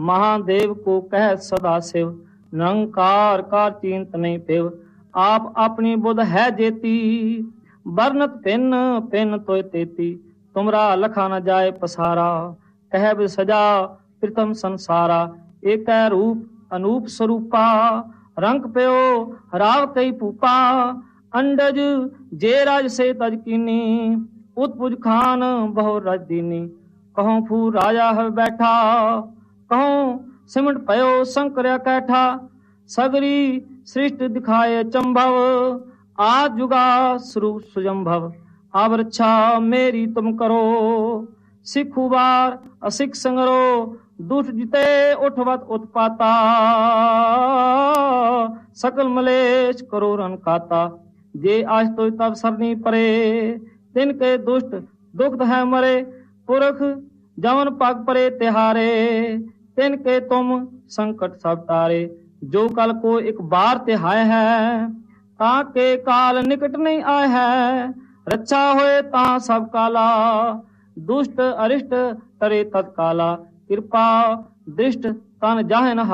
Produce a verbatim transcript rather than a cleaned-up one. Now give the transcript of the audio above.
महादेव को कह सदा शिव, निरंकार कार चिंत नहीं पिव। आप अपनी बुध है जेती, बरनत पिन पिन तोय तेती। तुमरा लखा न जाए पसारा, कह भी सजा प्रीतम संसारा। एक रूप अनूप स्वरूपा, रंग प्यो राव कई पूपा। अंडज जे राज से तज कीनी, उत्पुज खान बहु रज दीनी। कहूँ फू राजा है बैठा, कहूँ सिमट पयो शंकर कैठा। सगरी सृष्टि दिखाए चंभव, आज जुगा स्वरूप सुजंभव। अब रक्षा मेरी तुम करो, सिखु बार असिख संगरो। दुष्ट जिते उठवत उत्पाता, सकल मलेश करो रन काता। जे आज तो तब सरनी परे, तिनके दुष्ट दुख है मरे। पुरख जवन पग परे तिहारे, तिनके तुम संकट सब तारे। जो कल को एक बार तिहाय है, ताके काल निकट नहीं आए है। रक्षा होए ता सब काला, दुष्ट अरिष्ट तरे तत्काला। कृपा दृष्ट तन जाहे न